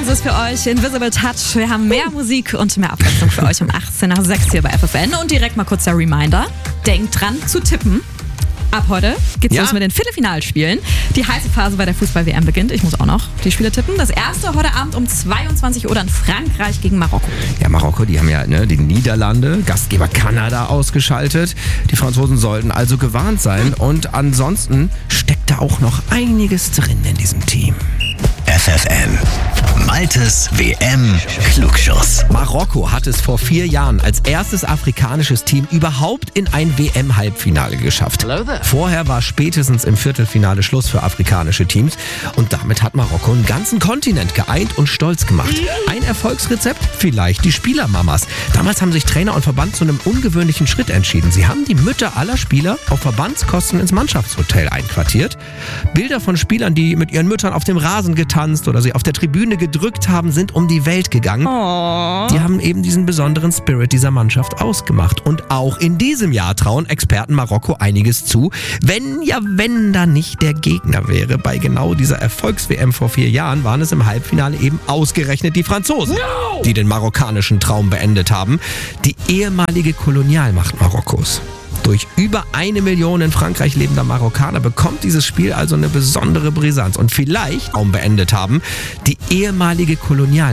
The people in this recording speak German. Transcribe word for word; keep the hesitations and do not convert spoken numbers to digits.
ist für euch Invisible Touch. Wir haben mehr Musik und mehr Abwechslung für euch um achtzehn nach sechs hier bei F F N. Und direkt mal kurz der Reminder. Denkt dran zu tippen. Ab heute geht's Ja. los mit den Viertelfinalspielen. Die heiße Phase bei der Fußball-W M beginnt. Ich muss auch noch die Spiele tippen. Das erste heute Abend um zweiundzwanzig Uhr dann Frankreich gegen Marokko. Ja, Marokko, die haben ja ne, die Niederlande, Gastgeber Kanada ausgeschaltet. Die Franzosen sollten also gewarnt sein. Und ansonsten steckt da auch noch einiges drin in diesem Team. F F N. Maltes W M-Klugschuss. Marokko hat es vor vier Jahren als erstes afrikanisches Team überhaupt in ein W M-Halbfinale geschafft. Vorher war spätestens im Viertelfinale Schluss für afrikanische Teams und damit hat Marokko einen ganzen Kontinent geeint und stolz gemacht. Ein Erfolgsrezept? Vielleicht die Spielermamas. Damals haben sich Trainer und Verband zu einem ungewöhnlichen Schritt entschieden. Sie haben die Mütter aller Spieler auf Verbandskosten ins Mannschaftshotel einquartiert. Bilder von Spielern, die mit ihren Müttern auf dem Rasen getanzt oder sie auf der Tribüne gedrückt haben, sind um die Welt gegangen. Oh. Die haben eben diesen besonderen Spirit dieser Mannschaft ausgemacht. Und auch in diesem Jahr trauen Experten Marokko einiges zu. Wenn, ja wenn da nicht der Gegner wäre. Bei genau dieser Erfolgs-W M vor vier Jahren waren es im Halbfinale eben ausgerechnet die Franzosen, no! die den marokkanischen Traum beendet haben. Die ehemalige Kolonialmacht Marokkos. Durch über eine Million in Frankreich lebender Marokkaner bekommt dieses Spiel also eine besondere Brisanz. Und vielleicht, kaum beendet haben, die ehemalige Kolonialmacht